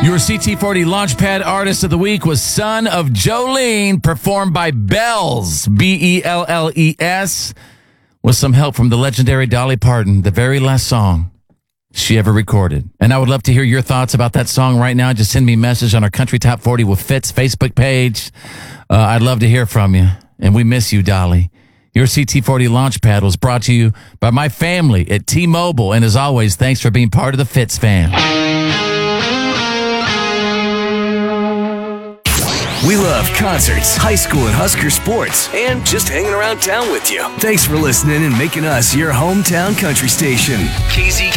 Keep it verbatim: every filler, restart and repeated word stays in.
Your C T forty Launchpad Artist of the Week was Son of Jolene, performed by Bells, B E L L E S, with some help from the legendary Dolly Parton, the very last song she ever recorded. And I would love to hear your thoughts about that song right now. Just send me a message on our Country Top forty with Fitz Facebook page. Uh, I'd love to hear from you. And we miss you, Dolly. Your C T forty Launchpad was brought to you by my family at T-Mobile. And as always, thanks for being part of the Fitz fam. We love concerts, high school and Husker sports, and just hanging around town with you. Thanks for listening and making us your hometown country station. K Z